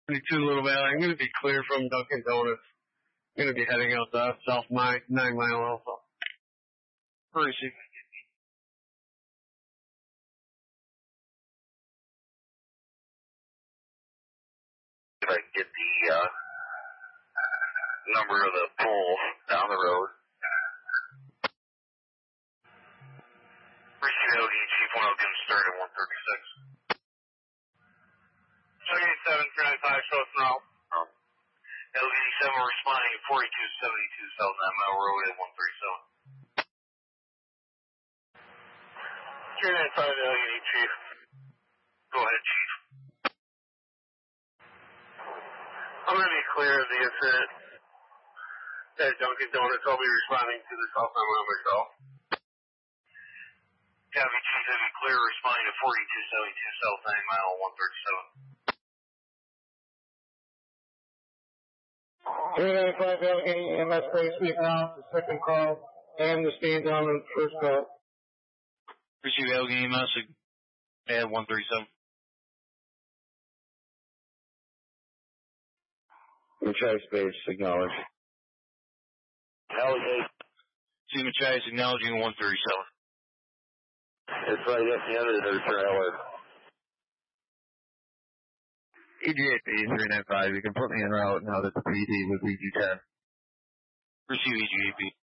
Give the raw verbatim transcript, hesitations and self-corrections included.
thirty-two Little Valley. I'm going to be clear from Dunkin' Donuts. I'm going to be heading out the South Nine Mile also. Where is she? If I can get the uh, number of the pole down the road. Receive L D Chief one, I'll get him started at one thirty-six. seventy-seven, three ninety-five, show us now. Um, L D seven responding at forty-two seventy-two South Nine Mile Road at one thirty-seven. three ninety-five, L D Chief. Go ahead, Chief. I'm going to be clear of the incident at Dunkin' Donuts. I'll be responding to the South Nine Mile myself. Copy, Chief. Have you clear responding to forty-two seventy-two South Nine Mile one thirty-seven. three ninety-five L A M S base speaking out the second call and the stand on the first call. Receive L G M S at one thirty-seven. Machai space, acknowledge. L G. See Machai is acknowledging one thirty-seven. It's right at the end of their trailer. E G A P three nine five, you can put me en route now that the P D would be G ten. Receive E G A P.